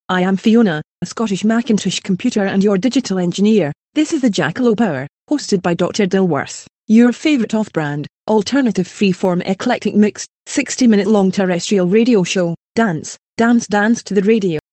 I am Fiona, a Scottish Macintosh computer and your digital engineer. This is the Jackalope Hour, hosted by Dr. Dilworth, your favourite off-brand, alternative freeform eclectic mix, 60-minute long terrestrial radio show. Dance, dance, dance to the radio.